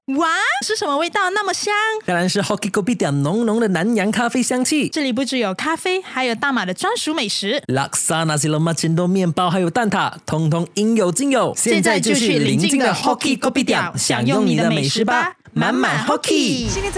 哇，是什么味道那么香？ 当然是 Hockey Kopitiam 浓浓的南洋咖啡香气。 这里不只有咖啡，还有大马的专属美食， 拉萨nasi lemak cendol 面包还有蛋挞，通通应有尽有。 现在就去邻近的 Hockey Kopitiam 享用你的美食吧，满满 Hockey。